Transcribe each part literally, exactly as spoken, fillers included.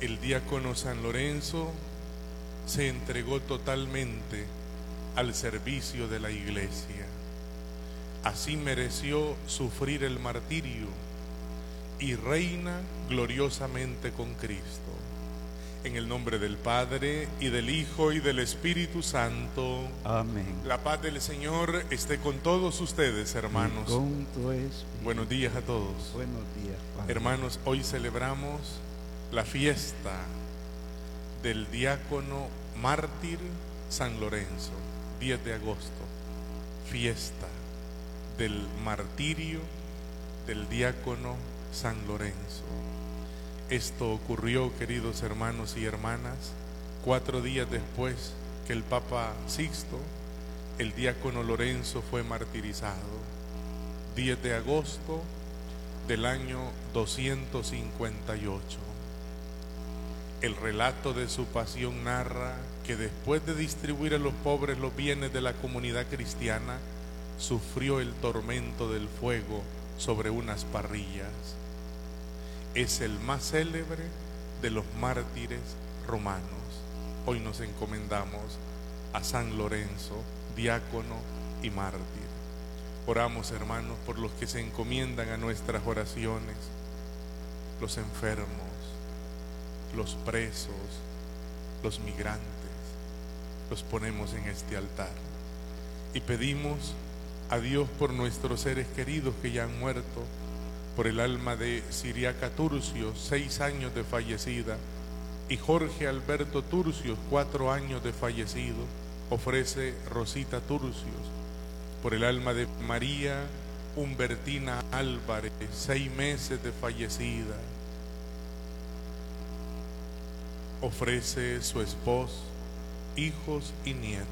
el diácono San Lorenzo se entregó totalmente al servicio de la Iglesia. Así mereció sufrir el martirio y reina gloriosamente con Cristo. En el nombre del Padre, y del Hijo, y del Espíritu Santo. Amén. La paz del Señor esté con todos ustedes, hermanos. Y con tu espíritu. Buenos días a todos. Buenos días, Padre. Hermanos, hoy celebramos la fiesta del diácono mártir San Lorenzo, diez de agosto. Fiesta del martirio del diácono San Lorenzo. Esto ocurrió, queridos hermanos y hermanas, cuatro días después que el Papa Sixto, el diácono Lorenzo, fue martirizado. diez de agosto del año doscientos cincuenta y ocho. El relato de su pasión narra que después de distribuir a los pobres los bienes de la comunidad cristiana, sufrió el tormento del fuego sobre unas parrillas. Es el más célebre de los mártires romanos. Hoy nos encomendamos a San Lorenzo, diácono y mártir. Oramos, hermanos, por los que se encomiendan a nuestras oraciones, los enfermos, los presos, los migrantes. Los ponemos en este altar y pedimos a Dios por nuestros seres queridos que ya han muerto, por el alma de Siriaca Turcios, seis años de fallecida, y Jorge Alberto Turcios, cuatro años de fallecido, ofrece Rosita Turcios. Por el alma de María Humbertina Álvarez, seis meses de fallecida, ofrece su esposo, hijos y nietos.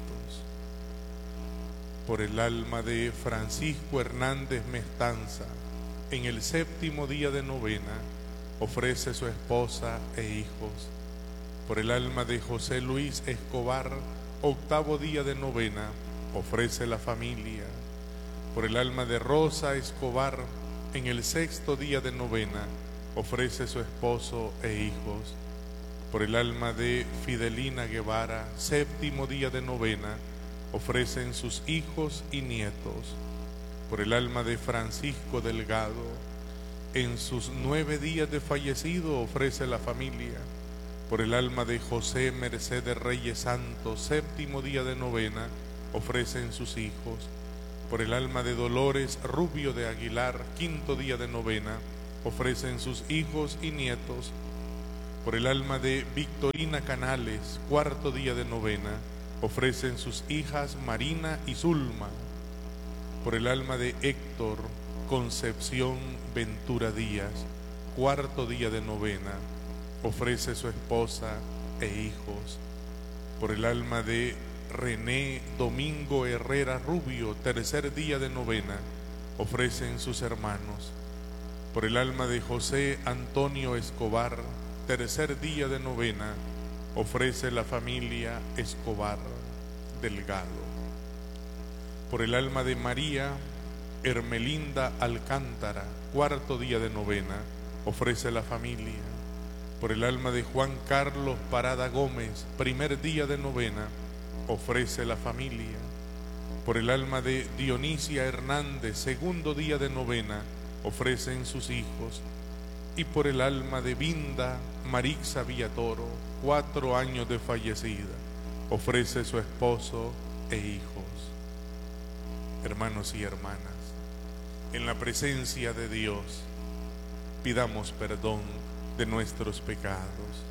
Por el alma de Francisco Hernández Mestanza, en el séptimo día de novena, ofrece su esposa e hijos. Por el alma de José Luis Escobar, octavo día de novena, ofrece la familia. Por el alma de Rosa Escobar, en el sexto día de novena, ofrece su esposo e hijos. Por el alma de Fidelina Guevara, séptimo día de novena, ofrecen sus hijos y nietos. Por el alma de Francisco Delgado, en sus nueve días de fallecido, ofrece la familia. Por el alma de José Mercedes Reyes Santos, séptimo día de novena, ofrecen sus hijos. Por el alma de Dolores Rubio de Aguilar, quinto día de novena, ofrecen sus hijos y nietos. Por el alma de Victorina Canales, cuarto día de novena, ofrecen sus hijas Marina y Zulma. Por el alma de Héctor Concepción Ventura Díaz, cuarto día de novena, ofrece su esposa e hijos. Por el alma de René Domingo Herrera Rubio, tercer día de novena, ofrecen sus hermanos. Por el alma de José Antonio Escobar, tercer día de novena, ofrece la familia Escobar Delgado. Por el alma de María Hermelinda Alcántara, cuarto día de novena, ofrece la familia. Por el alma de Juan Carlos Parada Gómez, primer día de novena, ofrece la familia. Por el alma de Dionisia Hernández, segundo día de novena, ofrecen sus hijos. Y por el alma de Vinda Marixa Villatoro, cuatro años de fallecida, ofrece su esposo e hijos. Hermanos y hermanas, en la presencia de Dios, pidamos perdón de nuestros pecados.